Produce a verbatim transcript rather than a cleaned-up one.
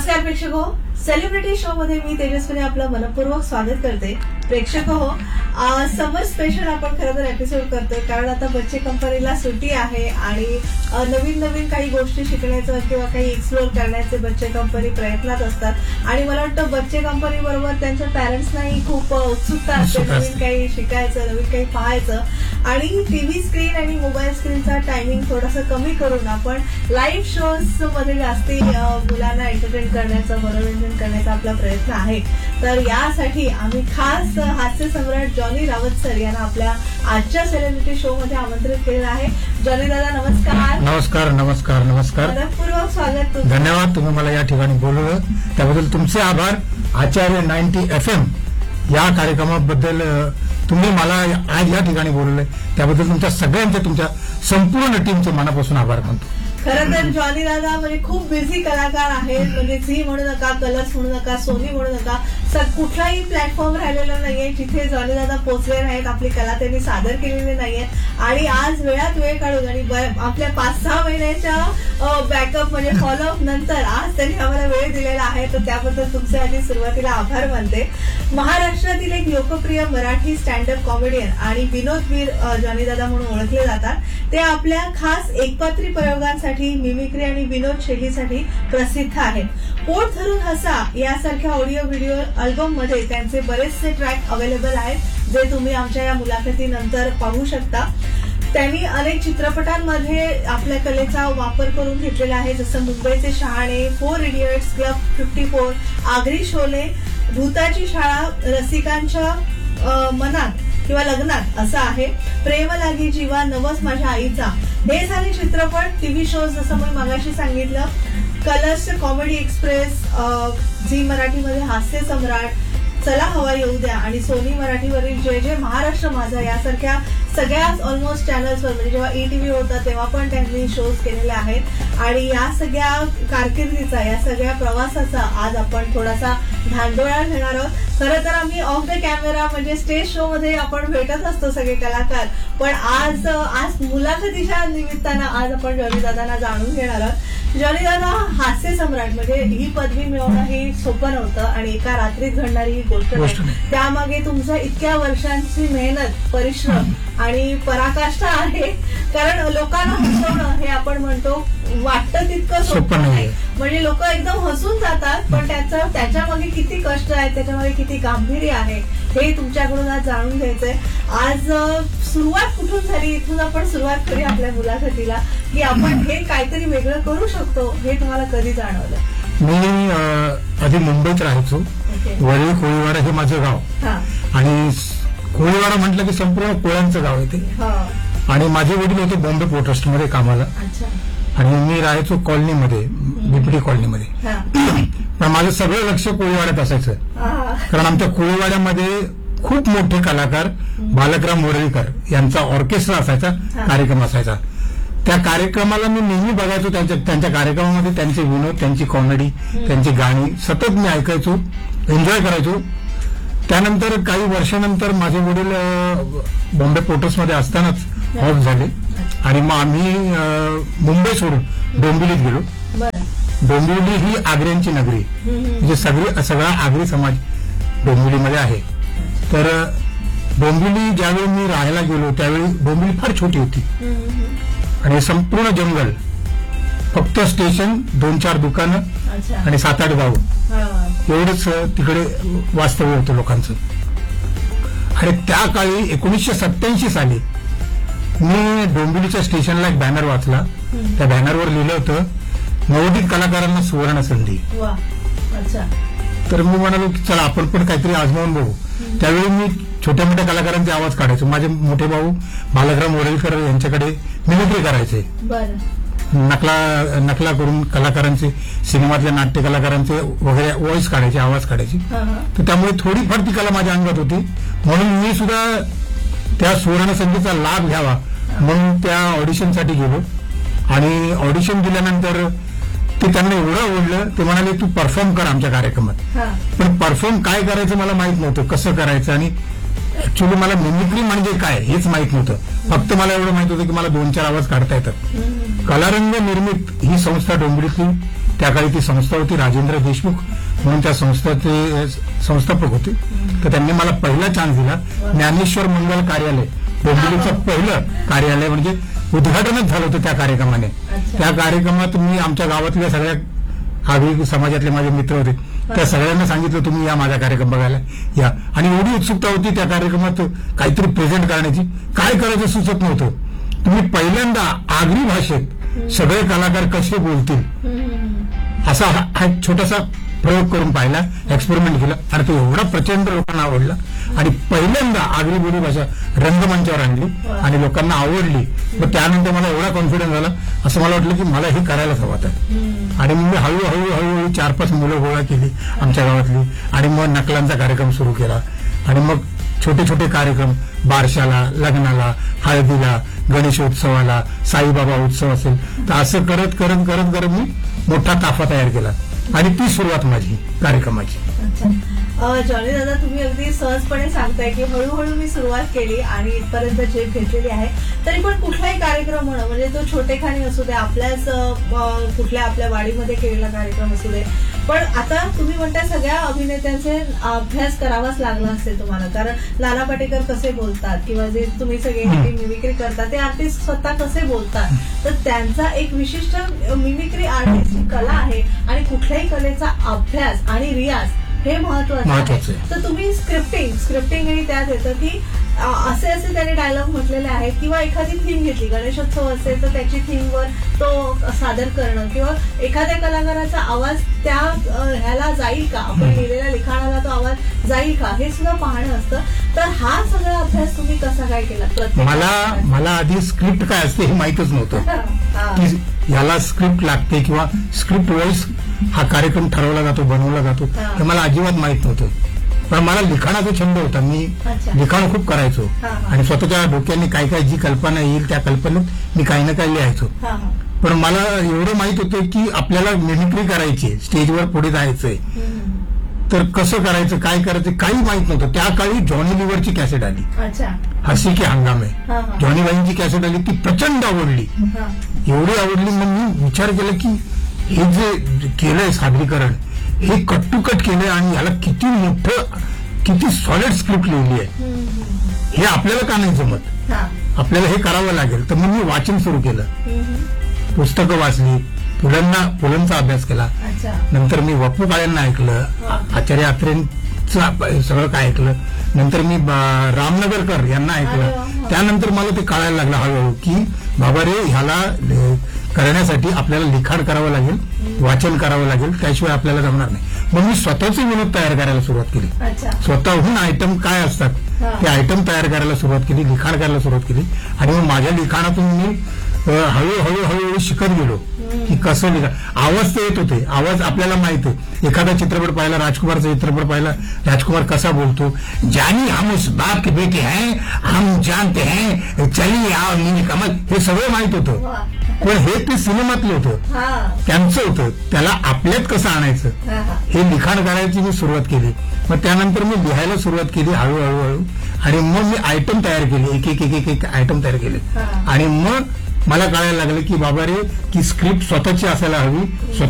नमस्कार प्रेक्षक हो, सेलिब्रिटी शो मध्ये मी तेजस्विनी आपलं मनपूर्वक स्वागत करते. प्रेक्षक हो, समर स्पेशल आपण खरं तर एपिसोड करतोय कारण आता बच्चे कंपनीला सुट्टी आहे आणि नवीन नवीन काही गोष्टी शिकण्याचं किंवा काही एक्सप्लोर करण्याचे बच्चे कंपनी प्रयत्नात असतात आणि मला वाटतं बच्चे कंपनी बरोबर त्यांच्या पॅरेंट्सनाही खूप उत्सुकता असते नवीन काही शिकायचं, नवीन काही पाहायचं. आणि टीव्ही स्क्रीन आणि मोबाईल स्क्रीनचा टायमिंग थोडासा कमी करून आपण लाईव्ह शोज मध्ये जास्ती मुलांना एंटरटेन करण्याचं, मनोरंजन करण्याचा आपला प्रयत्न आहे. तर यासाठी आम्ही खास हास्य सम्राट जॉनी रावत सर यांना आपल्या आजच्या सेलिब्रिटी शो मध्ये आमंत्रित केलेलं आहे. जॉनी दादा नमस्कार. नमस्कार नमस्कार नमस्कार मनपूर्वक स्वागत. धन्यवाद, तुम्ही मला या ठिकाणी बोलवलं त्याबद्दल तुमचे आभार. आचार्य नाईन्टी एफ एम या कार्यक्रमाबद्दल तुम्ही मला आज या ठिकाणी बोलवलंय त्याबद्दल तुमच्या सगळ्यांचे, तुमच्या संपूर्ण टीमचे मनापासून आभार मानतो. खरं तर जॉनी दादा म्हणजे खूप बिझी कलाकार आहेत. म्हणजे झी म्हणू नका, कलर्स म्हणू नका, सोनी म्हणू नका, कुठलाही प्लॅटफॉर्म राहिलेला नाहीये जिथे जॉनी दादा पोहोचले नाहीत, आपली कला त्यांनी सादर केलेली नाहीये. आणि आज वेळात वेळ काढून आणि आपल्या पाच सहा महिन्याच्या बॅकअप म्हणजे फॉलोअप नंतर आज त्यांनी आम्हाला वेळ दिलेला आहे. तर त्याबद्दल तुमचे आधी सुरुवातीला आभार मानते. महाराष्ट्रातील एक लोकप्रिय मराठी स्टँडअप कॉमेडियन आणि विनोदवीर जॉनी दादा म्हणून ओळखले जातात. ते आपल्या खास एकपात्री प्रयोगांसाठी, मिमिक्री आणि विनोद शैलीसाठी प्रसिद्ध आहेत. पोट धरून हसा यासारख्या ऑडिओ व्हिडिओ अल्बम मध्ये त्यांचे बरेचसे ट्रॅक अवेलेबल आहेत जे तुम्ही आमच्या या मुलाखतीनंतर पाहू शकता. त्यांनी अनेक चित्रपटांमध्ये आपल्या कलेचा वापर करून घेतलेला आहे, जसं मुंबईचे शहाणे, four idiots, club fifty four, Agri Sholay, भूताची शाळा, रसिकांच्या मनात किंवा लग्नात असं आहे, प्रेम लागी जीवा, नवस माझ्या आईचा. हे झाले चित्रपट. टीव्ही शोज जसं मी मगाशी सांगितलं, कलर्स कॉमेडी एक्सप्रेस, झी मराठीमध्ये हास्य सम्राट, चला हवा येऊ द्या आणि सोनी मराठीवरील जय जय महाराष्ट्र माझा यासारख्या सगळ्याच ऑलमोस्ट चॅनल्सवर, म्हणजे जेव्हा ईटीव्ही होता तेव्हा पण त्यांनी शोज केलेले आहेत. आणि या सगळ्या कारकिर्दीचा, या सगळ्या प्रवासाचा आज आपण थोडासा धांडोळा घेणार आहोत. खरं तर आम्ही ऑफ द कॅमेरा म्हणजे स्टेज शो मध्ये आपण भेटत असतो सगळे कलाकार, पण आज आज मुलाखतीच्या निमित्तानं आज आपण जॉनी दादांना जाणून घेणार आहोत. जॉनी दादा हास्य सम्राट म्हणजे ही पदवी मिळवणं हे सोपं नव्हतं आणि एका रात्रीत घडणारी ही गोष्ट नाही. त्यामागे तुमच्या इतक्या वर्षांची मेहनत, परिश्रम आणि पराकाष्ठा आहे. कारण लोकांना हसवणं हे आपण म्हणतो वाटतं तितकं सोपं नाही. म्हणजे लोक एकदम हसून जातात, पण त्याचं त्याच्यामागे किती कष्ट आहेत, त्याच्यामागे किती गांभीर्य आहे हे तुमच्याकडून आज जाणून घ्यायचंय. आज सुरुवात कुठून झाली इथून आपण सुरुवात करूया आपल्या मुलाखतीला, की आपण हे काहीतरी वेगळं करू शकतो. हे तुम्हाला कधी जाणवलं? मी आधी मुंबईत राहायचो, वरळी कोळीवाडा हे माझं गाव आणि कोळीवाडा म्हटलं की संपूर्ण कोळ्यांचं गाव आहे ते. आणि माझे वडील होते बॉम्बे पोर्ट ट्रस्ट मध्ये कामाला आणि मी राहायचो कॉलनीमध्ये, बिपडी कॉलनीमध्ये. पण माझं सगळं लक्ष कोळीवाड्यात असायचं कारण आमच्या कोळीवाड्यामध्ये खूप मोठे कलाकार बालकराम वरळीकर यांचा ऑर्केस्ट्रा असायचा, कार्यक्रम असायचा. त्या कार्यक्रमाला मी नेहमी बघायचो. त्यांच्या त्यांच्या कार्यक्रमामध्ये त्यांचे विनोद, त्यांची कॉमेडी, त्यांची गाणी सतत मी ऐकायचो, एन्जॉय करायचो. त्यानंतर काही वर्षानंतर माझे वडील बॉम्बे पोर्टर्समध्ये असतानाच ऑफ झाले आणि मग आम्ही मुंबई सोडून डोंबिवलीत गेलो. डोंबिवली ही आग्र्यांची नगरी, म्हणजे सगळी सगळा आगरी समाज डोंबिवलीमध्ये आहे. तर डोंबिवली ज्यावेळी मी राहायला गेलो त्यावेळी डोंबिवली फार छोटी होती आणि संपूर्ण जंगल, फक्त स्टेशन, दोन चार दुकानं आणि सात आठ गाव एवढंच तिकडे वास्तव्य होतं लोकांचं. आणि त्या काळी एकोणीसशे सत्याऐंशी साली मी डोंबिवलीच्या स्टेशनला एक बॅनर वाचला. त्या बॅनरवर लिहिलं होतं, नवोदित कलाकारांना सुवर्ण संधी. तर मी म्हणालो की चला आपण पण काहीतरी आजमावून बघू. त्यावेळी मी छोट्या मोठ्या कलाकारांचे आवाज काढायचो. माझे मोठे भाऊ बालकराम वरळीकर यांच्याकडे मिमिक्री करायचे, नकला नकला करून कलाकारांचे, सिनेमातल्या नाट्य कलाकारांचे वगैरे व्हॉइस काढायचे, आवाज काढायचे. तर त्यामुळे थोडीफार ती कला माझ्या अंगात होती. म्हणून मी सुद्धा त्या सुवर्ण संधीचा लाभ घ्यावा म्हणून त्या ऑडिशनसाठी गेलो आणि ऑडिशन दिल्यानंतर ते त्यांना एवढं आवडलं, ते म्हणाले तू परफॉर्म कर आमच्या कार्यक्रमात. पण परफॉर्म काय करायचं मला माहित नव्हतं, कसं करायचं. आणि ऍक्च्युली मला मिमिक्री म्हणजे काय हेच माहित नव्हतं. फक्त मला एवढं माहित होतं की मला दोन चार आवाज काढता येतात. कलारंग निर्मित ही संस्था डोंबिवलीतली त्या काळी ती संस्था होती, राजेंद्र देशमुख म्हणून त्या संस्थेचे संस्थापक होते. तर त्यांनी मला पहिला चान्स दिला. ज्ञानेश्वर मंगल कार्यालय डोंबिवलीचं पहिलं कार्यालय म्हणजे उद्घाटनच झालं होतं त्या कार्यक्रमाने. त्या कार्यक्रमात मी आमच्या गावातल्या सगळ्या आगरी समाजातले माझे मित्र होते, त्या सगळ्यांना सांगितलं तुम्ही या माझा कार्यक्रम बघायला या. आणि एवढी उत्सुकता होती त्या कार्यक्रमात काहीतरी प्रेझेंट करण्याची, काय करायचं सुचत नव्हतं. तुम्ही पहिल्यांदा आगरी भाषेत सगळे कलाकार कसे बोलतील असा हा एक छोटासा प्रयोग करून पाहिला, एक्सपेरिमेंट केला आणि तो एवढा प्रचंड लोकांना आवडला. आणि पहिल्यांदा आगरी बोली भाषा रंगमंचावर आणली आणि लोकांना आवडली. मग त्यानंतर मला एवढा कॉन्फिडन्स झाला, असं मला वाटलं की मला हे करायलाच हवं आहे. आणि मग मी हळूहळू हळूहळू चार पाच मुलं गोळा केली आमच्या गावातली आणि मग नकलांचा कार्यक्रम सुरू केला. आणि मग छोटे छोटे कार्यक्रम बारशाला, लग्नाला, हळदीला, गणेशोत्सवाला, साईबाबा उत्सव असेल तर असं करत करत करत करत मी मोठा ताफा तयार केला आणि ती सुरुवात माझी कार्यक्रमाची. जॉनी दादा, तुम्ही अगदी सहजपणे सांगताय की हळूहळू मी सुरुवात केली आणि इथपर्यंत झेप घेतलेली आहे. तरी पण कुठलाही कार्यक्रम म्हणा, म्हणजे तो छोटेखानी असू दे, आपल्याच कुठल्या आपल्या वाडीमध्ये केलेला कार्यक्रम असू दे, पण आता तुम्ही म्हणताय सगळ्या अभिनेत्यांचे अभ्यास करावाच लागला असेल तुम्हाला. कारण नाना पाटेकर कसे बोलतात किंवा जे तुम्ही सगळे मिमिक्री करता ते आर्टिस्ट स्वतः कसे बोलतात, तर त्यांचा एक विशिष्ट मिमिक्री आर्टिस्टची कला आहे आणि कुठल्याही कलेचा अभ्यास आणि रियाज हे महत्वाचं आहे. तर तुम्ही स्क्रिप्टिंग स्क्रिप्टिंगही त्यात येतं की असे असे त्याने डायलॉग म्हटलेले आहेत किंवा एखादी थीम घेतली, गणेशोत्सव असेल तर त्याची थीमवर तो सादर करणं किंवा एखाद्या कलाकाराचा आवाज त्या ह्याला जाईल का, आपण लिहिलेल्या लिखाणाला तो आवाज जाईल का, हे सुद्धा पाहणं असतं. तर हा सगळा अभ्यास तुम्ही कसा काय केला? मला मला आधी स्क्रिप्ट काय असते हे माहितच नव्हतं की याला स्क्रिप्ट लागते किंवा स्क्रिप्ट वाईज हा कार्यक्रम ठरवला जातो, बनवला जातो, हे मला अजिबात माहित नव्हतं. पण मला लिखाणाचा छंद होता, मी लिखाण खूप करायचो आणि स्वतःच्या डोक्याने काय काय जी कल्पना येईल त्या कल्पनेत मी काही ना काही लिहायचो. पण मला एवढं माहित होतं की आपल्याला मिमिक्री करायची, स्टेजवर पुढे जायचंय, तर कसं करायचं, काय करायचं काही माहित नव्हतं. त्या काळी जॉनी लिव्हरची कॅसेट आली, हसी के हंगामे, जॉनी बाईंची कॅसेट आली, ती प्रचंड आवडली, एवढी आवडली. मग मी विचार केला की हे जे केलंय सादरीकरण हे कट टू कट केलंय आणि याला किती मोठं किती सॉलिड स्क्रिप्ट लिहिली आहे, हे आपल्याला का नाही जमत, आपल्याला हे करावं लागेल. तर मग मी वाचन सुरू केलं, पुस्तकं वाचली, पुलंना पुलंचा अभ्यास केला, नंतर मी वपू काळ्यांना ऐकलं, आचार्य अत्रेंचं सगळं काय ऐकलं, नंतर मी रामनगरकर यांना ऐकलं. त्यानंतर मला ते कळायला लागलं हळूहळू की बाबा रे, ह्याला करण्यासाठी आपल्याला लिखाण करावं लागेल, वाचन करावं लागेल, त्याशिवाय आपल्याला जमणार नाही. मग मी स्वतःचे विनोद तयार करायला सुरुवात केली, स्वतःहून आयटम काय असतात ते आयटम तयार करायला सुरुवात केली, लिखाण करायला सुरुवात केली. आणि मग माझ्या लिखाणातून मी हळूहळू हळूहळू शिकत गेलो की कसं लिखा. आवाज ते येत होते, आवाज आपल्याला माहित आहे. एखादा चित्रपट पाहिला, राजकुमारचा चित्रपट पाहिला, राजकुमार कसा बोलतो, जानी हम उस बाप के बेटे हैं, हम जानते हैं, चलिए आओ नील कमल, हे सगळं माहित होतं. पण हे ते सिनेमातलं होतं, त्यांचं होतं, त्याला आपल्यात कसं आणायचं हे लिखाण करायची मी सुरुवात केली. मग त्यानंतर मी लिहायला सुरुवात केली हळूहळू हळू आणि मग मी आयटम तयार केले, एक एक एक एक आयटम तयार केले. आणि मग मला कळायला लागलं की बाबा रे, की स्क्रिप्ट स्वतःची असायला हवी,